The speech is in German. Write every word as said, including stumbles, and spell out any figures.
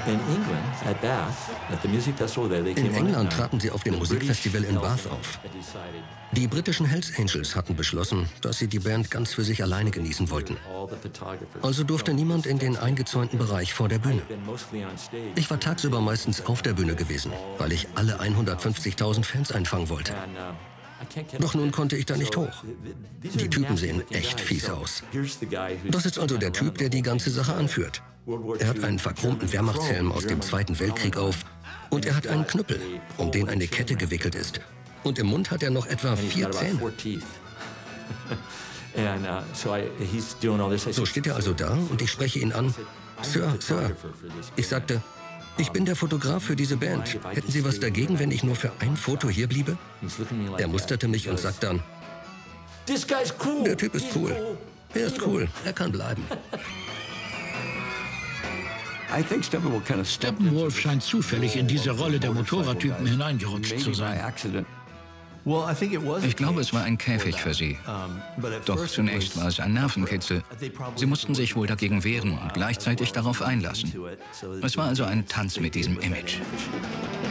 In England traten sie auf dem Musikfestival in Bath auf. Die britischen Hells Angels hatten beschlossen, dass sie die Band ganz für sich alleine genießen wollten. Also durfte niemand in den eingezäunten Bereich vor der Bühne. Ich war tagsüber meistens auf der Bühne gewesen, weil ich alle hundertfünfzigtausend Fans einfangen wollte. Doch nun konnte ich da nicht hoch. Die Typen sehen echt fies aus. Das ist also der Typ, der die ganze Sache anführt. Er hat einen verchromten Wehrmachtshelm aus dem Zweiten Weltkrieg auf und er hat einen Knüppel, um den eine Kette gewickelt ist. Und im Mund hat er noch etwa vier Zähne. So steht er also da und ich spreche ihn an. Sir, Sir. Ich sagte, ich bin der Fotograf für diese Band. Hätten Sie was dagegen, wenn ich nur für ein Foto hier bliebe? Er musterte mich und sagt dann, der Typ ist cool. Er ist cool. Er kann bleiben. Steppenwolf scheint zufällig in diese Rolle der Motorradtypen hineingerutscht zu sein. Ich glaube, es war ein Käfig für sie. Doch zunächst war es ein Nervenkitzel. Sie mussten sich wohl dagegen wehren und gleichzeitig darauf einlassen. Es war also ein Tanz mit diesem Image.